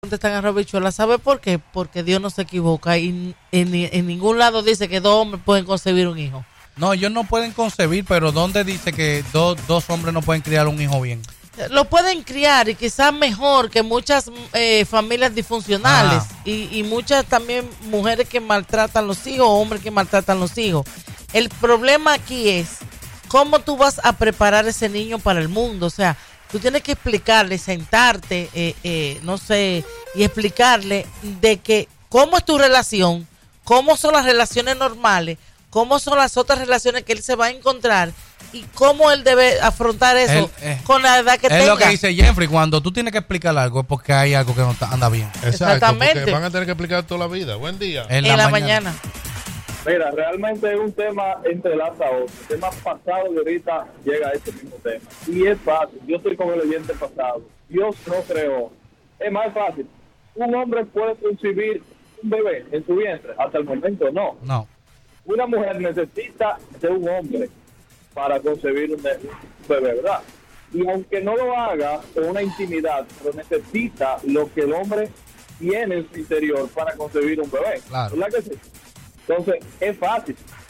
contestan a Robichuela, ¿sabe por qué? Porque Dios no se equivoca y en ningún lado dice que dos hombres pueden concebir un hijo. No, ellos no pueden concebir, pero ¿dónde dice que dos hombres no pueden criar un hijo bien? Lo pueden criar y quizás mejor que muchas familias disfuncionales y muchas también mujeres que maltratan los hijos o hombres que maltratan los hijos. El problema aquí es cómo tú vas a preparar ese niño para el mundo. O sea, tú tienes que explicarle, sentarte, no sé, y explicarle de que cómo es tu relación, cómo son las relaciones normales, cómo son las otras relaciones que él se va a encontrar y cómo él debe afrontar eso con la edad que tenga. Es lo que dice Jeffrey, cuando tú tienes que explicar algo es porque hay algo que no anda bien. Exactamente. Porque van a tener que explicar toda la vida. Buen día. En la mañana. Mira, realmente es un tema entrelaza a otro. El tema pasado y ahorita llega a ese mismo tema. Y es fácil. Yo estoy con el oyente pasado. Dios no creó. Es más fácil. Un hombre puede concebir un bebé en su vientre. Hasta el momento no. No. Una mujer necesita de un hombre para concebir un bebé, ¿verdad? Y aunque no lo haga con una intimidad, pero necesita lo que el hombre tiene en su interior para concebir un bebé. Claro. ¿Verdad que sí? Entonces, es fácil.